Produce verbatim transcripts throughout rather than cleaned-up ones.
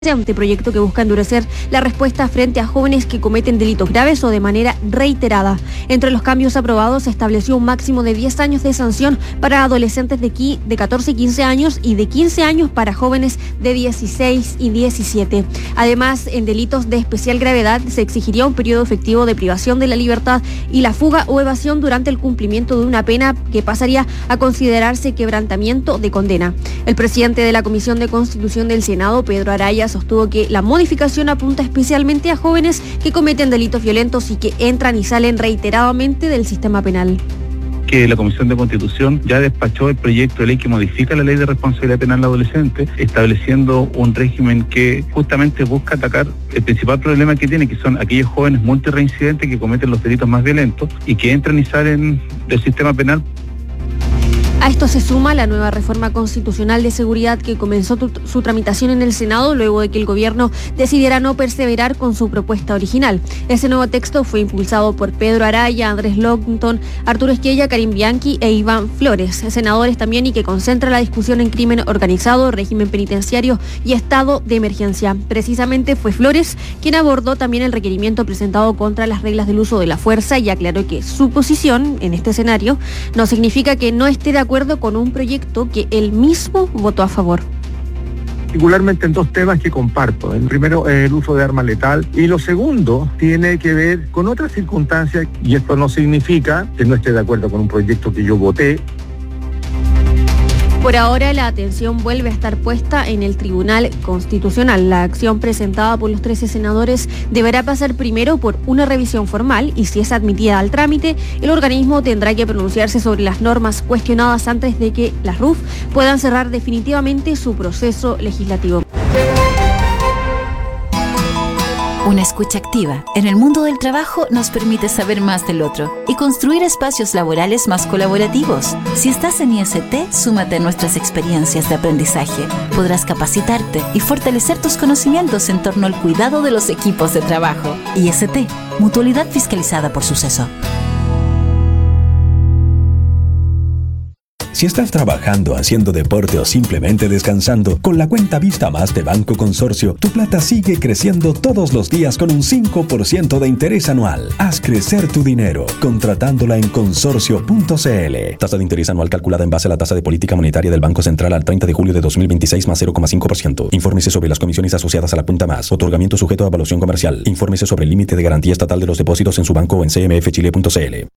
anteproyecto que busca endurecer la respuesta frente a jóvenes que cometen delitos graves o de manera reiterada. Entre los cambios aprobados se estableció un máximo de diez años de sanción para adolescentes de, qui- de catorce y quince años y de quince años para jóvenes de dieciséis y diecisiete. Además, en delitos de especial gravedad se exigiría un periodo efectivo de privación de la libertad y la fuga o evasión durante el cumplimiento de una pena que pasaría a considerarse quebrantamiento de condena. El presidente de la Comisión de Constitución del Senado, Pedro Araya, sostuvo que la modificación apunta especialmente a jóvenes que cometen delitos violentos y que entran y salen reiteradamente del sistema penal. Que la Comisión de Constitución ya despachó el proyecto de ley que modifica la ley de responsabilidad penal adolescente, estableciendo un régimen que justamente busca atacar el principal problema que tiene, que son aquellos jóvenes multireincidentes que cometen los delitos más violentos y que entran y salen del sistema penal. A esto se suma la nueva reforma constitucional de seguridad que comenzó tu, su tramitación en el Senado luego de que el gobierno decidiera no perseverar con su propuesta original. Ese nuevo texto fue impulsado por Pedro Araya, Andrés Longton, Arturo Esquella, Karim Bianchi e Iván Flores, senadores también, y que concentra la discusión en crimen organizado, régimen penitenciario y estado de emergencia. Precisamente fue Flores quien abordó también el requerimiento presentado contra las reglas del uso de la fuerza y aclaró que su posición en este escenario no significa que no esté de acuerdo con un proyecto que él mismo votó a favor. Particularmente en dos temas que comparto. El primero es el uso de arma letal y lo segundo tiene que ver con otras circunstancias, y esto no significa que no esté de acuerdo con un proyecto que yo voté. Por ahora, la atención vuelve a estar puesta en el Tribunal Constitucional. La acción presentada por los trece senadores deberá pasar primero por una revisión formal y, si es admitida al trámite, el organismo tendrá que pronunciarse sobre las normas cuestionadas antes de que las R U F puedan cerrar definitivamente su proceso legislativo. Una escucha activa en el mundo del trabajo nos permite saber más del otro y construir espacios laborales más colaborativos. Si estás en I S T, súmate a nuestras experiencias de aprendizaje. Podrás capacitarte y fortalecer tus conocimientos en torno al cuidado de los equipos de trabajo. I S T, mutualidad fiscalizada por Suceso. Si estás trabajando, haciendo deporte o simplemente descansando, con la cuenta Vista Más de Banco Consorcio, tu plata sigue creciendo todos los días con un cinco por ciento de interés anual. Haz crecer tu dinero, contratándola en consorcio punto c l. Tasa de interés anual calculada en base a la tasa de política monetaria del Banco Central al treinta de julio de dos mil veintiséis más cero coma cinco por ciento. Infórmese sobre las comisiones asociadas a la cuenta Más. Otorgamiento sujeto a evaluación comercial. Infórmese sobre el límite de garantía estatal de los depósitos en su banco o en c m f chile punto c l.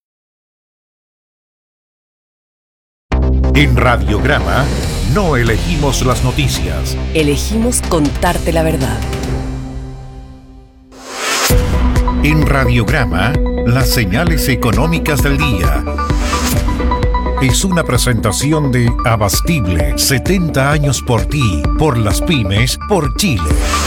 En Radiograma no elegimos las noticias. Elegimos contarte la verdad. En Radiograma, las señales económicas del día. Es una presentación de Abastible, setenta años por ti, por las pymes, por Chile.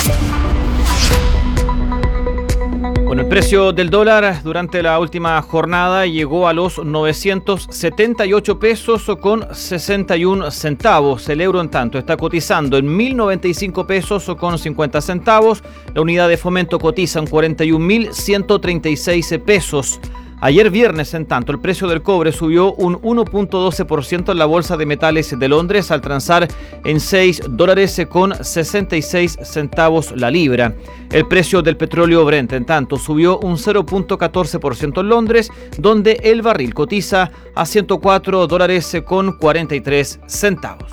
Bueno, el precio del dólar durante la última jornada llegó a los novecientos setenta y ocho pesos con sesenta y un centavos. El euro, en tanto, está cotizando en mil noventa y cinco pesos con cincuenta centavos. La unidad de fomento cotiza en cuarenta y un mil ciento treinta y seis pesos. Ayer viernes, en tanto, el precio del cobre subió un uno punto doce por ciento en la Bolsa de Metales de Londres al transar en seis dólares con sesenta y seis centavos la libra. El precio del petróleo Brent, en tanto, subió un cero punto catorce por ciento en Londres, donde el barril cotiza a ciento cuatro dólares con cuarenta y tres centavos.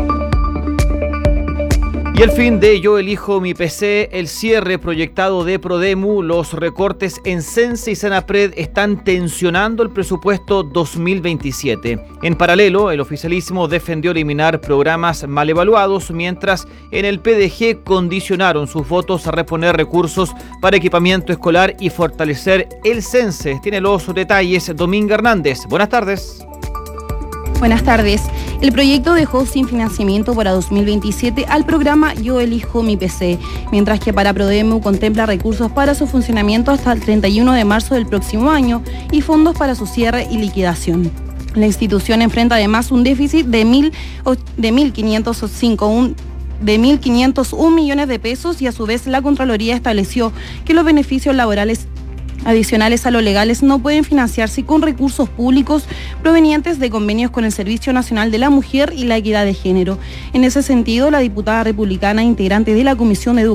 Y el fin de Yo Elijo Mi P C, el cierre proyectado de Prodemu, los recortes en Sense y Senapred están tensionando el presupuesto dos mil veintisiete. En paralelo, el oficialismo defendió eliminar programas mal evaluados, mientras en el P D G condicionaron sus votos a reponer recursos para equipamiento escolar y fortalecer el Sense. Tiene los detalles Dominga Hernández. Buenas tardes. Buenas tardes. El proyecto dejó sin financiamiento para dos mil veintisiete al programa Yo Elijo Mi P C, mientras que para Prodemu contempla recursos para su funcionamiento hasta el treinta y uno de marzo del próximo año y fondos para su cierre y liquidación. La institución enfrenta además un déficit de mil de mil quinientos cinco de mil quinientos un millones de pesos y a su vez la Contraloría estableció que los beneficios laborales adicionales a los legales no pueden financiarse con recursos públicos provenientes de convenios con el Servicio Nacional de la Mujer y la Equidad de Género. En ese sentido, la diputada republicana integrante de la Comisión de Educación